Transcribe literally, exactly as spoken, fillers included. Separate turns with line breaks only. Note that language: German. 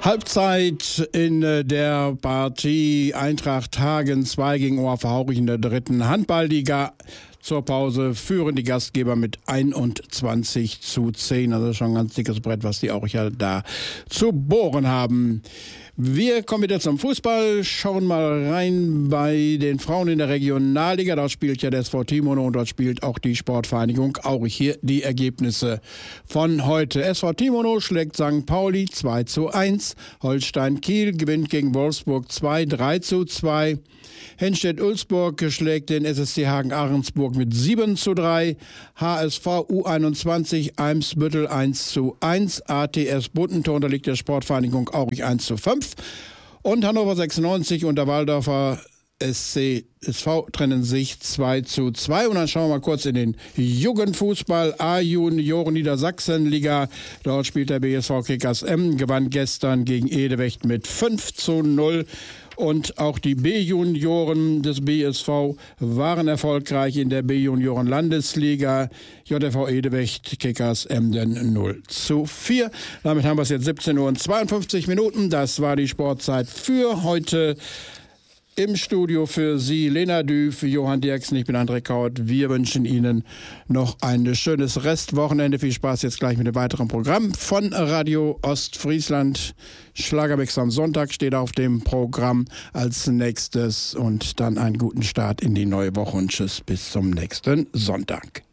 Halbzeit in der Partie Eintracht Hagen zwei gegen O H V Aurich in der dritten Handballliga. Zur Pause führen die Gastgeber mit einundzwanzig zu zehn. Also schon ein ganz dickes Brett, was die Auricher da zu bohren haben. Wir kommen wieder zum Fußball, schauen mal rein bei den Frauen in der Regionalliga. Dort spielt ja der S V Timono und dort spielt auch die Sportvereinigung Aurich. Hier die Ergebnisse von heute. S V Timono schlägt Sankt Pauli zwei zu eins. Holstein Kiel gewinnt gegen Wolfsburg zwei, drei zu zwei. Henstedt-Ulzburg schlägt den S S C Hagen-Ahrensburg mit sieben zu drei. H S V U einundzwanzig Eimsbüttel eins zu eins. A T S Buttentor unterliegt der Sportvereinigung Aurich eins zu fünf. Und Hannover sechsundneunzig und der Waldorfer S C S V trennen sich zwei zu zwei. Und dann schauen wir mal kurz in den Jugendfußball. A-Junioren Niedersachsenliga. Dort spielt der B S V Kickers M. Gewann gestern gegen Edewecht mit fünf zu null. Und auch die B-Junioren des B S V waren erfolgreich in der B-Junioren-Landesliga. J F V Edewecht, Kickers Emden null zu vier. Damit haben wir es jetzt siebzehn Uhr und zweiundfünfzig Minuten. Das war die Sportzeit für heute. Im Studio für Sie Lena Düff, Johann Dirksen, ich bin André Kaut. Wir wünschen Ihnen noch ein schönes Restwochenende. Viel Spaß jetzt gleich mit dem weiteren Programm von Radio Ostfriesland. Schlagermix am Sonntag steht auf dem Programm als nächstes und dann einen guten Start in die neue Woche und tschüss bis zum nächsten Sonntag.